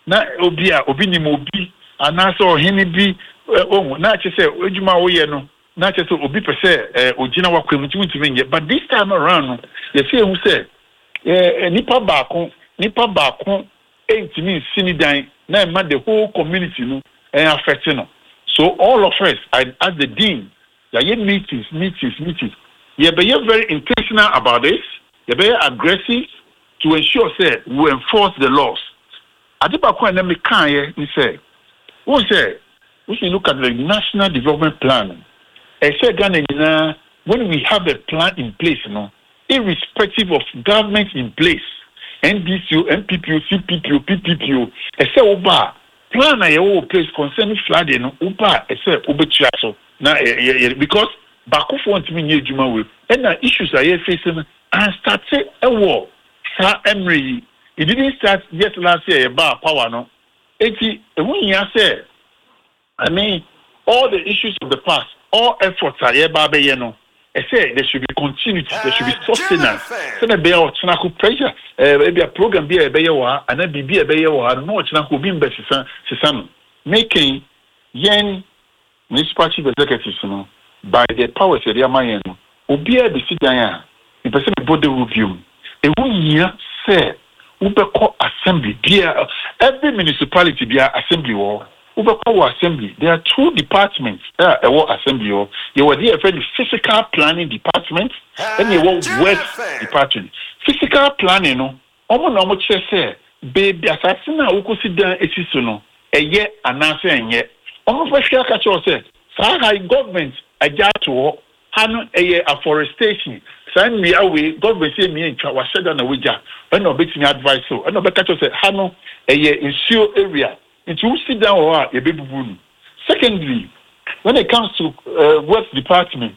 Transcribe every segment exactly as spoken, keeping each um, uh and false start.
na obi a obi ni mo bi anaso ohene bi oh na che say ejuma wo ye no na che say obi pese eh ogina wakwam ntimi nye but this time around no ye say hu say eh nipa baako nipa baako entimi sinidan na ma the whole community no eh affect no so all of us as the dean ya ye meetings meetings meetings ye be very intentional about this ye be aggressive to ensure say we enforce the laws adibako na me kan ye ni say we say we should look at the national development plan. I said Ghana, when we have a plan in place, you know, irrespective of government in place, N D C U, N P P U, C P P U, P P P U, I say Oba plan I will place concerning flooding, Oba, I say Oba Chiaso. Now, because Bakufo want me near Juma with, and the issues are here facing and started a war. Sir Emery, it didn't start yet last year about power, no. Eighty, when you say, I mean, all the issues of the past, all efforts are here, Baba, you know. I say there should be continuity, there should be sustenance. So that be our channel pressure. Maybe a program be a bayer, and then be a bayer, and no channel be in Bessan, making young municipal chief executives, you know, by the powers of their mind, will be a decision. In person, body review. A one year, say, Uber assembly, dear, every municipality be assembly war. Uber assembly. There are two departments. Uh, a war assembly. Or you were there for the physical planning department, and you were works department. Physical planning, no. Omo no mo say, baby, assassin na uko sit down esiso no. A year anase enye. Omo first year catch us say, sa high government aja to hanu a year afforestation. Send me away. Government say me entwa wa sheda na weja. When no bet me advice so. And no bet catch us say hanu a year insure area. It will sit down or a baby boom. Secondly, when it comes to uh, work department,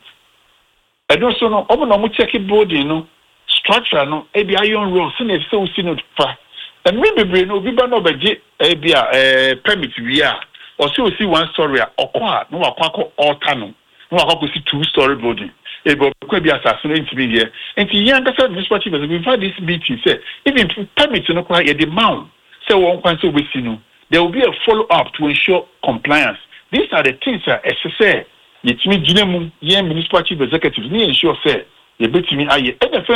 I don't know, I'm not checking body, you know, structure, no, A B I on road, send it so seen it fast. And maybe no, we don't know about A B I permit we are, or so see one story or quite, no, a quack or tunnel, no, I could see two story building. A could be assassinated to me here. And the young person, this what we've had this meeting, say, even permits, no, quite a demand, so one point so we see no. There will be a follow-up to ensure compliance. These are the things that as I say, yet me Jinemu, young municipal chief executives, need ensure say, you bet me, I, and the